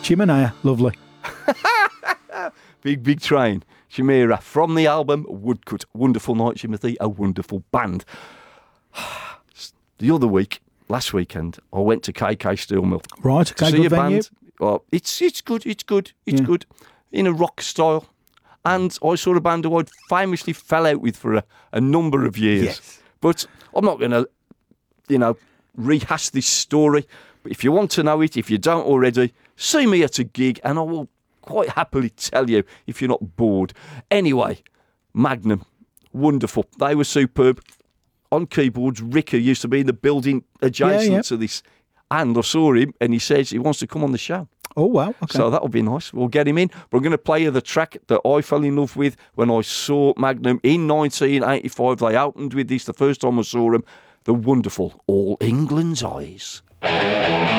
Chimenea, lovely. Big train. Chimera from the album Woodcut. Wonderful night, Timothy. A wonderful band. The other week, last weekend, I went to KK Steel Mill. Right, okay, good venue. Band. Oh, it's good. It's good. In a rock style. And I saw a band who I famously fell out with for a number of years. Yes. But I'm not going to, rehash this story. But if you want to know it, if you don't already, see me at a gig and I will quite happily tell you if you're not bored. Anyway, Magnum, wonderful. They were superb. On keyboards, Ricky used to be in the building adjacent to this. And I saw him and he says he wants to come on the show. Oh, wow. Okay. So that'll be nice. We'll get him in. But I'm going to play you the track that I fell in love with when I saw Magnum in 1985. They opened with this the first time I saw them. The wonderful All England's Eyes.